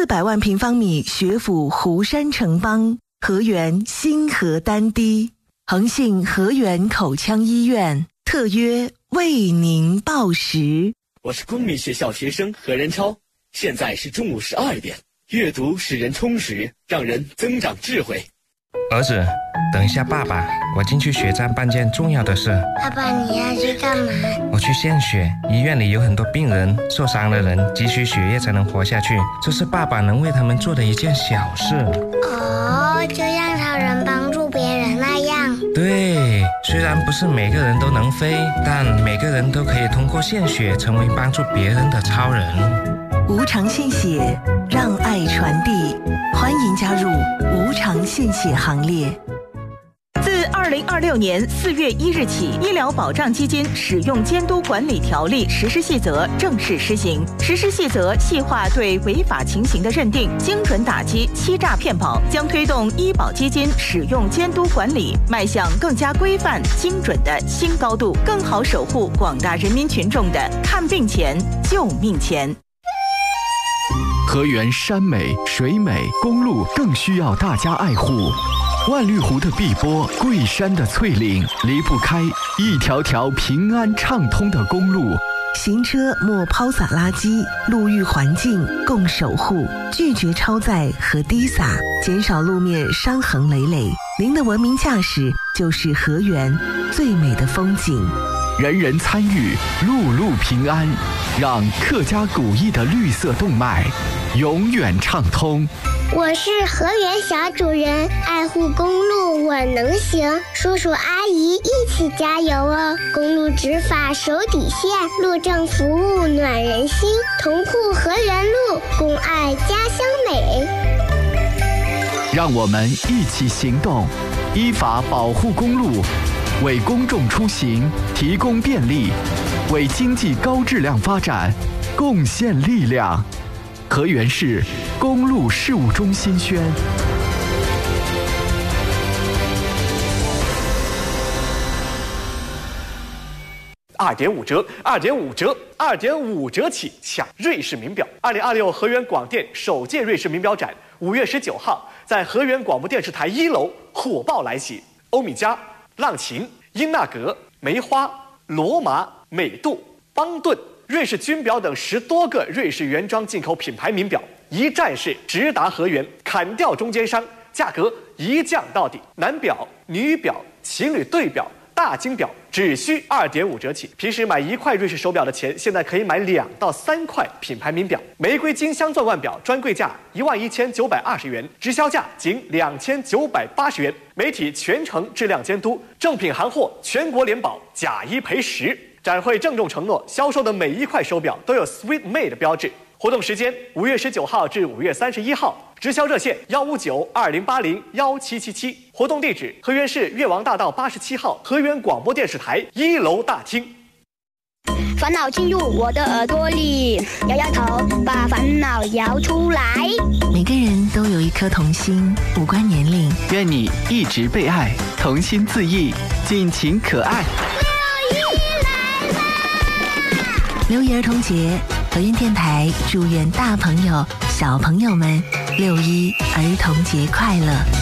400万平方米学府湖山城邦，河源新河丹堤，恒信河源口腔医院特约为您报时。 我是公民学校学生何仁超，现在是中午12点。阅读使人充实，让人增长智慧。 儿子，等一下爸爸，我进去血站办件重要的事。 爸爸，你要去干嘛？ 我去献血，医院里有很多病人，受伤的人急需血液才能活下去，这是爸爸能为他们做的一件小事。 哦，就像超人帮助别人那样。 对，虽然不是每个人都能飞，但每个人都可以通过献血成为帮助别人的超人。 无偿献血，让爱传递，欢迎加入无偿献血行列。 自2026年4月1日起，医疗保障基金使用监督管理条例实施细则正式施行。实施细则细化对违法情形的认定，精准打击欺诈骗保，将推动医保基金使用监督管理迈向更加规范、精准的新高度，更好守护广大人民群众的看病钱、救命钱。 河源山美水美，公路更需要大家爱护。万绿湖的碧波，桂山的翠岭，离不开一条条平安畅通的公路。 行车莫抛洒垃圾，路域环境共守护，拒绝超载和滴洒，减少路面伤痕累累。您的文明驾驶就是河源最美的风景。 人人参与，路路平安，让客家古意的绿色动脉永远畅通。 我是河源小主人，爱护公路我能行，叔叔阿姨一起加油哦！公路执法守底线，路政服务暖人心，同护河源路，共爱家乡美。 让我们一起行动，依法保护公路，为公众出行提供便利，为经济高质量发展贡献力量。河源市公路事务中心宣。 2.5折，2.5折，2.5折起抢瑞士名表。2026河源广电首届瑞士名表展5月19号在河源广播电视台1楼火爆来袭，欧米茄、浪琴、英纳格、梅花、罗马、美度、邦顿、瑞士军表等10多个瑞士原装进口品牌名表一站式直达河源，砍掉中间商，价格一降到底。男表、女表、情侣对表、大金表只需2.5折起。平时买1块瑞士手表的钱，现在可以买2到3块品牌名表。玫瑰金镶钻腕表专柜价11920元，直销价仅2980元。媒体全程质量监督，正品行货全国联保，假1赔10。展会郑重承诺，销售的每1块手表都有 Sweet Made 标志。活动时间5月19号至5月31号，直销热线15920801777。活动地址河源市越王大道87号河源广播电视台1楼大厅。 烦恼进入我的耳朵里，摇摇头，把烦恼摇出来。 每个人都有一颗童心，无关年龄。 愿你一直被爱，童心恣意，尽情可爱。 6一儿童节，河源电台祝愿大朋友、小朋友们6一儿童节快乐。